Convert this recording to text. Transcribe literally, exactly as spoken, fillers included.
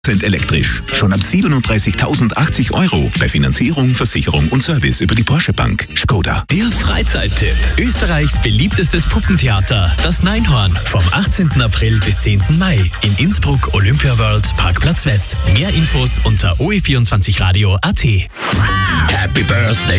Sind elektrisch. Schon ab siebenunddreißigtausendachtzig Euro bei Finanzierung, Versicherung und Service über die Porsche Bank. Skoda. Der Freizeittipp. Österreichs beliebtestes Puppentheater, das Neinhorn. Vom achtzehnten April bis zehnten Mai. In Innsbruck, Olympia World, Parkplatz West. Mehr Infos unter o e vierundzwanzig radio punkt a t. Happy Birthday